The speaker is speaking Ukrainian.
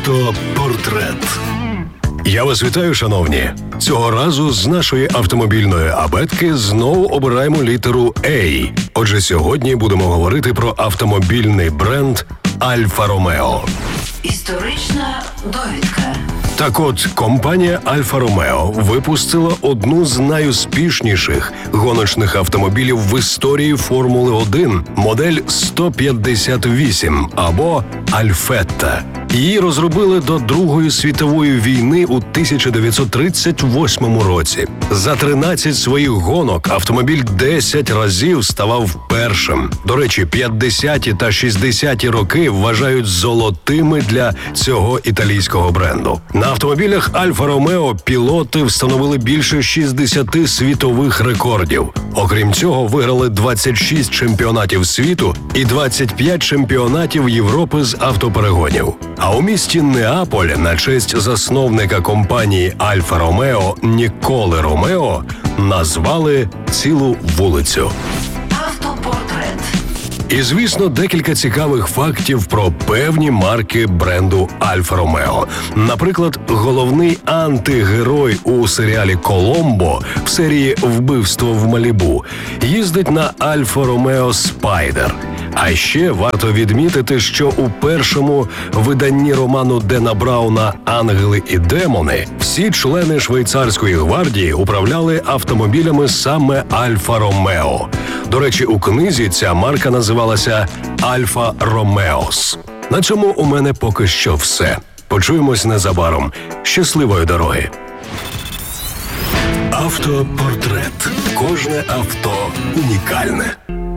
Автопортрет. Я вас вітаю, шановні. Цього разу з нашої автомобільної абетки знову обираємо літеру «А». Отже, сьогодні будемо говорити про автомобільний бренд «Альфа Ромео». Історична довідка. Так от, компанія «Альфа Ромео» випустила одну з найуспішніших гоночних автомобілів в історії Формули-1 – модель 158 або «Альфетта». Її розробили до Другої світової війни у 1938 році. За 13 своїх гонок автомобіль 10 разів ставав першим. До речі, 50-ті та 60-ті роки вважають золотими для цього італійського бренду. На автомобілях «Альфа Ромео» пілоти встановили більше 60 світових рекордів. Окрім цього, виграли 26 чемпіонатів світу і 25 чемпіонатів Європи з автоперегонів. А у місті Неаполь на честь засновника компанії «Альфа Ромео» Ніколе Ромео назвали цілу вулицю. Автопортрет. І, звісно, декілька цікавих фактів про певні марки бренду «Альфа Ромео». Наприклад, головний антигерой у серіалі «Коломбо» в серії «Вбивство в Малібу» їздить на «Альфа Ромео Спайдер». А ще варто відмітити, що у першому виданні роману Дена Брауна «Ангели і демони» всі члени швейцарської гвардії управляли автомобілями саме «Альфа Ромео». До речі, у книзі ця марка називалася «Альфа Ромеос». На цьому у мене поки що все. Почуємось незабаром. Щасливої дороги! Автопортрет. Кожне авто унікальне.